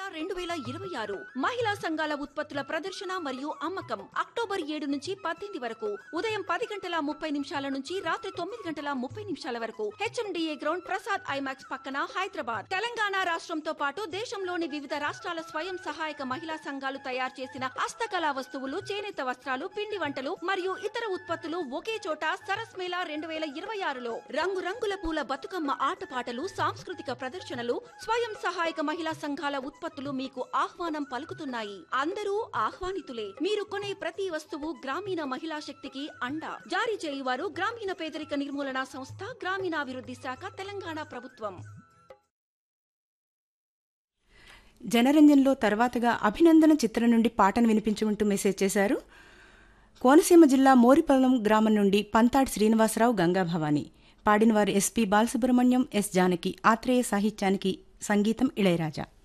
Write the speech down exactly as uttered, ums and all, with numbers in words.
రెండు వేల ఇరవై ఆరు మహిళా సంఘాల ఉత్పత్తుల ప్రదర్శన మరియు అమ్మకం అక్టోబర్ ఏడు నుంచి పద్దెనిమిది వరకు ఉదయం పది గంటల ముప్పై నిమిషాల నుంచి రాత్రి తొమ్మిది గంటల ముప్పై నిమిషాల వరకు హెచ్ఎండిఏ గ్రౌండ్ ప్రసాద్ ఐమాక్స్ పక్కన హైదరాబాద్. తెలంగాణ రాష్ట్రంతో పాటు దేశంలోని వివిధ రాష్ట్రాల స్వయం సహాయక మహిళా సంఘాలు తయారు చేసిన హస్తకళా వస్తువులు, చేనేత వస్త్రాలు, పిండి వంటలు మరియు ఇతర ఉత్పత్తులు ఒకే చోట సరస్ మేళా రెండు వేల ఇరవై ఆరులో రంగురంగుల పూల బతుకమ్మ ఆటపాటలు, సాంస్కృతిక ప్రదర్శనలు, స్వయం సహాయక మహిళా సంఘాల ఉత్పత్తులు మీకు ఆహ్వానం పలుకుతున్నాయి. అందరూ ఆహ్వానితులే. మీరు కొనే ప్రతి వస్తువు గ్రామీణ మహిళా శక్తికి అండ. జారీ చేయువారు గ్రామీణ పేదరిక నిర్మూలన సంస్థ, గ్రామీణాభివృద్ధి శాఖ, తెలంగాణ ప్రభుత్వం. జనరంజన్లో తర్వాతగా అభినందన చిత్రం నుండి పాటను వినిపించమంటూ మెసేజ్ చేశారు. కోనసీమ జిల్లా మోరిపల్లం గ్రామం నుండి పంతాడి శ్రీనివాసరావు, గంగాభవాని. పాడినవారు SP Balasubrahmanyam, yes Janaki. ఆత్రేయ సాహిత్యానికి సంగీతం ఇళయరాజా.